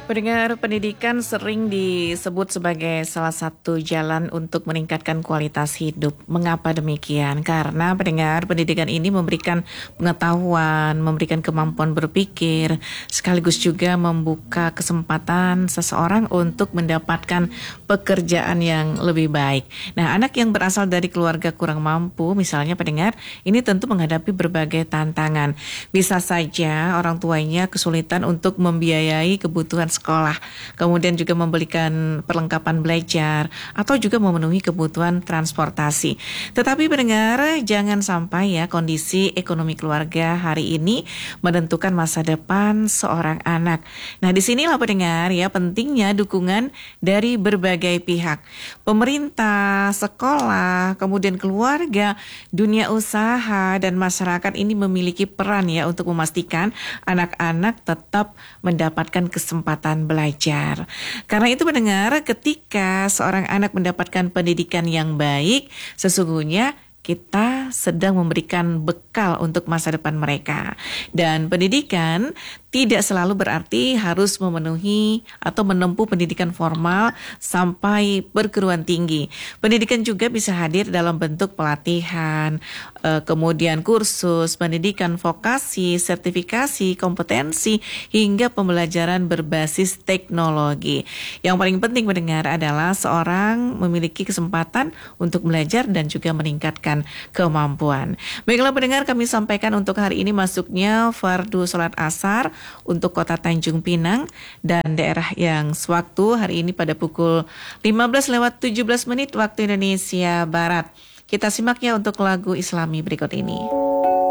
Pendengar, pendidikan sering disebut sebagai salah satu jalan untuk meningkatkan kualitas hidup. Mengapa demikian? Karena pendengar, pendidikan ini memberikan pengetahuan, memberikan kemampuan berpikir, sekaligus juga membuka kesempatan seseorang untuk mendapatkan pekerjaan yang lebih baik. Nah, anak yang berasal dari keluarga kurang mampu, misalnya pendengar, ini tentu menghadapi berbagai tantangan. Bisa saja orang tuanya kesulitan untuk membiayai kebutuhan sekolah, kemudian juga membelikan perlengkapan belajar, atau juga memenuhi kebutuhan transportasi. Tetapi pendengar, jangan sampai ya kondisi ekonomi keluarga hari ini menentukan masa depan seorang anak. Nah, disinilah pendengar ya pentingnya dukungan dari berbagai pihak. Pemerintah, sekolah, kemudian keluarga, dunia usaha, dan masyarakat ini memiliki peran ya untuk memastikan anak-anak tetap mendapatkan kesempatan belajar. Karena itu pendengar, ketika seorang anak mendapatkan pendidikan yang baik, sesungguhnya kita sedang memberikan bekal untuk masa depan mereka. Dan pendidikan tidak selalu berarti harus memenuhi atau menempuh pendidikan formal sampai perguruan tinggi. Pendidikan juga bisa hadir dalam bentuk pelatihan, kemudian kursus, pendidikan vokasi, sertifikasi, kompetensi, hingga pembelajaran berbasis teknologi. Yang paling penting mendengar adalah seorang memiliki kesempatan untuk belajar dan juga meningkatkan kemampuan. Baiklah pendengar, kami sampaikan untuk hari ini masuknya fardu salat asar untuk kota Tanjung Pinang dan daerah yang sewaktu hari ini pada pukul 15:17 waktu Indonesia Barat. Kita simak ya untuk lagu Islami berikut ini.